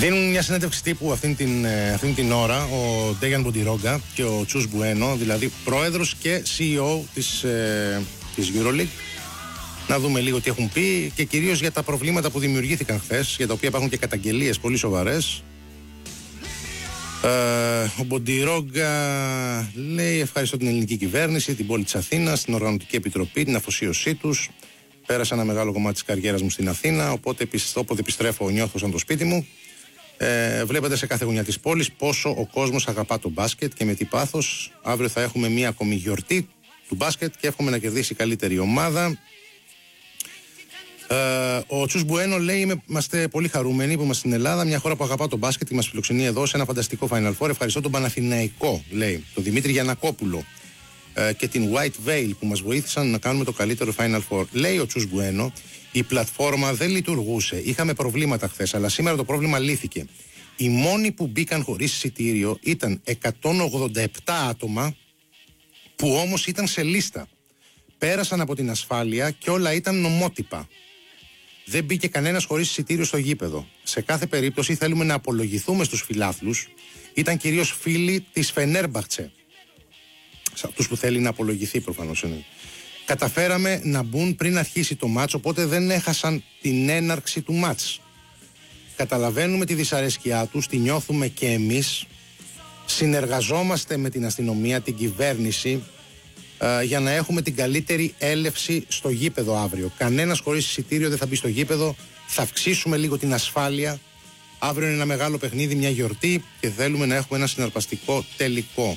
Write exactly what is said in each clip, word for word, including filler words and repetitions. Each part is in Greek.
Δίνουν μια συνέντευξη τύπου αυτήν την, αυτήν την ώρα ο Ντέγιαν Μποντιρόγκα και ο Τσους Μπουένο, δηλαδή πρόεδρος και σι ι ο της, ε, της EuroLeague. Να δούμε λίγο τι έχουν πει και κυρίως για τα προβλήματα που δημιουργήθηκαν χθες, για τα οποία υπάρχουν και καταγγελίες πολύ σοβαρές. Ε, ο Μποντιρόγκα λέει: ευχαριστώ την ελληνική κυβέρνηση, την πόλη της Αθήνας, την Οργανωτική Επιτροπή, την αφοσίωσή τους. Πέρασα ένα μεγάλο κομμάτι της καριέρας μου στην Αθήνα, οπότε όποτε επιστρέφω νιώθω σαν το σπίτι μου. Ε, βλέπετε σε κάθε γωνιά της πόλης πόσο ο κόσμος αγαπά το μπάσκετ και με τι πάθος. Αύριο θα έχουμε μία ακόμη γιορτή του μπάσκετ και εύχομαι να κερδίσει η καλύτερη ομάδα. Ε, ο Τσους Μπουένο λέει: είμαστε πολύ χαρούμενοι που είμαστε στην Ελλάδα, μια χώρα που αγαπά το μπάσκετ και μας φιλοξενεί εδώ σε ένα φανταστικό Final Four. Ευχαριστώ τον Παναθηναϊκό, λέει, τον Δημήτρη Γιαννακόπουλο ε, και την White Veil που μας βοήθησαν να κάνουμε το καλύτερο Final Four. Λέει ο Τσους Μπουένο: η πλατφόρμα δεν λειτουργούσε. Είχαμε προβλήματα χθες, αλλά σήμερα το πρόβλημα λύθηκε. Οι μόνοι που μπήκαν χωρίς εισιτήριο ήταν εκατόν ογδόντα επτά άτομα, που όμως ήταν σε λίστα. Πέρασαν από την ασφάλεια και όλα ήταν νομότυπα. Δεν μπήκε κανένας χωρίς εισιτήριο στο γήπεδο. Σε κάθε περίπτωση θέλουμε να απολογηθούμε στους φιλάθλους. Ήταν κυρίως φίλοι της Φενέρμπαχτσε. Σε αυτούς που θέλει να απολογηθεί προφανώς είναι. Καταφέραμε να μπουν πριν αρχίσει το μάτς, οπότε δεν έχασαν την έναρξη του μάτς. Καταλαβαίνουμε τη δυσαρέσκειά τους, τη νιώθουμε και εμείς. Συνεργαζόμαστε με την αστυνομία, την κυβέρνηση, ε, για να έχουμε την καλύτερη έλευση στο γήπεδο αύριο. Κανένας χωρίς εισιτήριο δεν θα μπει στο γήπεδο. Θα αυξήσουμε λίγο την ασφάλεια. Αύριο είναι ένα μεγάλο παιχνίδι, μια γιορτή και θέλουμε να έχουμε ένα συναρπαστικό τελικό.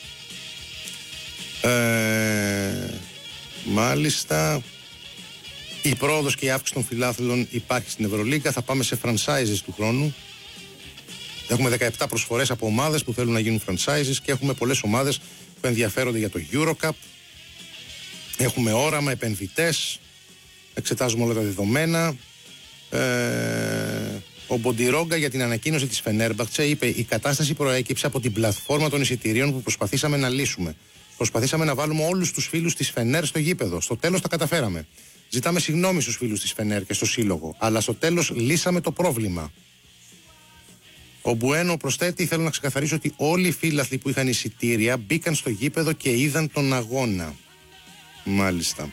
Ε, μάλιστα. Η πρόοδος και η αύξηση των φιλάθλων υπάρχει στην Ευρωλίγκα. Θα πάμε σε franchises του χρόνου. Έχουμε δεκαεπτά προσφορές από ομάδες που θέλουν να γίνουν franchises και έχουμε πολλές ομάδες που ενδιαφέρονται για το EuroCup. Έχουμε όραμα, επενδυτές. Εξετάζουμε όλα τα δεδομένα. Ε, ο Μποντιρόγκα για την ανακοίνωση της Φενέρμπαχτσε είπε: η κατάσταση προέκυψε από την πλατφόρμα των εισιτηρίων που προσπαθήσαμε να λύσουμε. Προσπαθήσαμε να βάλουμε όλους τους φίλους της Φενέρ στο γήπεδο. Στο τέλος τα καταφέραμε. Ζητάμε συγγνώμη στους φίλους της Φενέρ και στο σύλλογο, αλλά στο τέλος λύσαμε το πρόβλημα. Ο Μπουένο προσθέτει: θέλω να ξεκαθαρίσω ότι όλοι οι φίλαθλοι που είχαν εισιτήρια μπήκαν στο γήπεδο και είδαν τον αγώνα. Μάλιστα.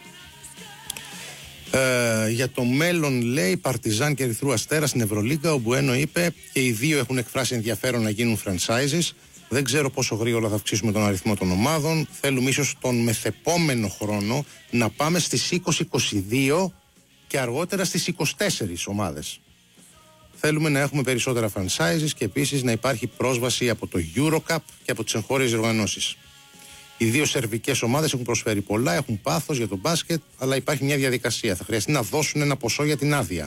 Ε, για το μέλλον, λέει, Παρτιζάν και Ερυθρού Αστέρα στην Ευρωλίγκα, ο Μπουένο είπε: και οι δύο έχουν εκφράσει ενδιαφέρον να γίνουν franchises. Δεν ξέρω πόσο γρήγορα θα αυξήσουμε τον αριθμό των ομάδων. Θέλουμε ίσως τον μεθεπόμενο χρόνο να πάμε στις είκοσι είκοσι δύο και αργότερα στις είκοσι τέσσερις ομάδες. Θέλουμε να έχουμε περισσότερα franchises και επίσης να υπάρχει πρόσβαση από το EuroCup και από τις εγχώριες οργανώσεις. Οι δύο σερβικές ομάδες έχουν προσφέρει πολλά, έχουν πάθος για το μπάσκετ, αλλά υπάρχει μια διαδικασία. Θα χρειαστεί να δώσουν ένα ποσό για την άδεια.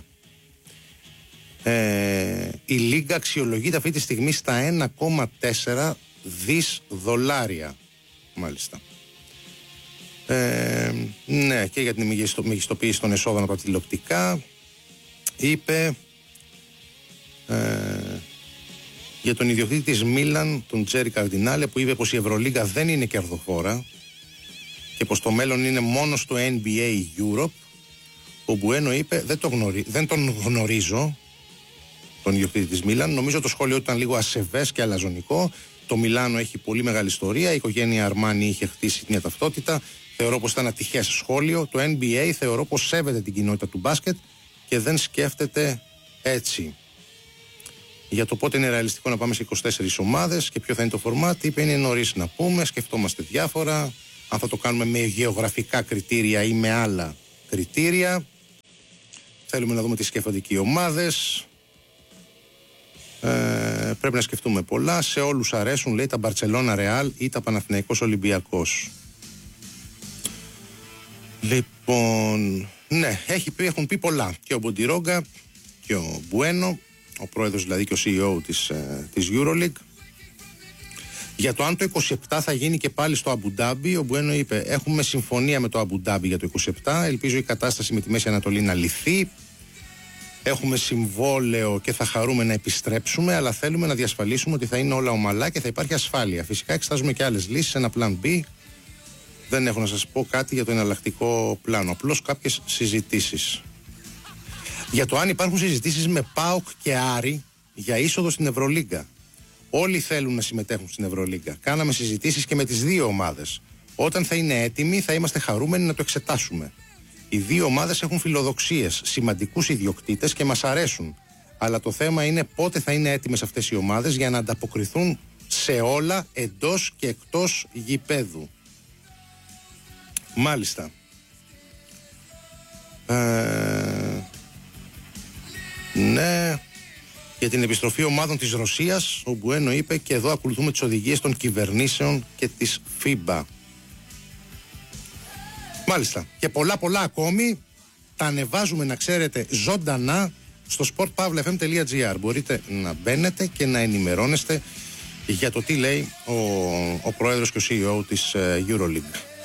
Ε, η Λίγκα αξιολογείται αυτή τη στιγμή στα ένα κόμμα τέσσερα δις δολάρια. Μάλιστα. Ε, ναι, και για την μεγιστοποίηση των εσόδων από τα τηλεοπτικά είπε ε, για τον ιδιοκτήτη της Μίλαν, τον Τζέρι Καρδινάλε, που είπε πως η Ευρωλίγκα δεν είναι κερδοφόρα και πως το μέλλον είναι μόνο στο N B A Europe. Ο Μπουένο είπε: δεν, το γνωρί, δεν τον γνωρίζω τον ιδιοκτήτη της Μίλαν. Νομίζω το σχόλιο ήταν λίγο ασεβές και αλαζονικό. Το Μιλάνο έχει πολύ μεγάλη ιστορία. Η οικογένεια Αρμάνι είχε χτίσει μια ταυτότητα. Θεωρώ πως ήταν ατυχές σχόλιο. Το N B A θεωρώ πως σέβεται την κοινότητα του μπάσκετ και δεν σκέφτεται έτσι. Για το πότε είναι ρεαλιστικό να πάμε σε είκοσι τέσσερις ομάδες και ποιο θα είναι το φορμάτ, είπε: είναι νωρίς να πούμε. Σκεφτόμαστε διάφορα. Αν θα το κάνουμε με γεωγραφικά κριτήρια ή με άλλα κριτήρια. Θέλουμε να δούμε τι σκέφτονται και οι ομάδες. Ε, πρέπει να σκεφτούμε πολλά. Σε όλους αρέσουν, λέει, τα Μπαρτσελώνα Ρεάλ ή τα Παναθηναϊκός Ολυμπιακός. Λοιπόν, ναι, έχει πει, έχουν πει πολλά και ο Μποντιρόγκα και ο Μπουένο, ο πρόεδρος δηλαδή και ο σι ι ο της, ε, της EuroLeague. Για το αν το είκοσι επτά θα γίνει και πάλι στο Αμπουντάμπι, ο Μπουένο είπε: έχουμε συμφωνία με το Αμπουντάμπι για το είκοσι επτά. Ελπίζω η κατάσταση με τη Μέση Ανατολή να λυθεί. Έχουμε συμβόλαιο και θα χαρούμε να επιστρέψουμε, αλλά θέλουμε να διασφαλίσουμε ότι θα είναι όλα ομαλά και θα υπάρχει ασφάλεια. Φυσικά εξετάζουμε και άλλες λύσεις, ένα πλάν B. Δεν έχω να σας πω κάτι για το εναλλακτικό πλάνο, απλώς κάποιες συζητήσεις. Για το αν υπάρχουν συζητήσεις με ΠΑΟΚ και Άρη για είσοδο στην Ευρωλίγκα. Όλοι θέλουν να συμμετέχουν στην Ευρωλίγκα. Κάναμε συζητήσεις και με τις δύο ομάδες. Όταν θα είναι έτοιμοι, θα είμαστε χαρούμενοι να το εξετάσουμε. Οι δύο ομάδες έχουν φιλοδοξίες, σημαντικούς ιδιοκτήτες και μας αρέσουν. Αλλά το θέμα είναι πότε θα είναι έτοιμες αυτές οι ομάδες για να ανταποκριθούν σε όλα εντός και εκτός γηπέδου. Μάλιστα. Ε, ναι. Για την επιστροφή ομάδων της Ρωσίας, ο Μπουένο είπε, και εδώ ακολουθούμε τις οδηγίες των κυβερνήσεων και της φίμπα. Μάλιστα. Και πολλά πολλά ακόμη τα ανεβάζουμε, να ξέρετε, ζωντανά στο σπορτ παύλα εφ εμ τελεία τζι άρ. Μπορείτε να μπαίνετε και να ενημερώνεστε για το τι λέει ο, ο πρόεδρος και ο σι ι ο της uh, EuroLeague.